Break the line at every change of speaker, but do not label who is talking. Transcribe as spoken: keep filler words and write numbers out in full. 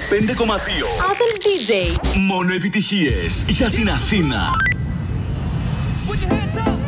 πέντε κόμμα δύο.
Athens ντι τζέι.
Μόνο επιτυχίες για την Αθήνα.
Put your hands up.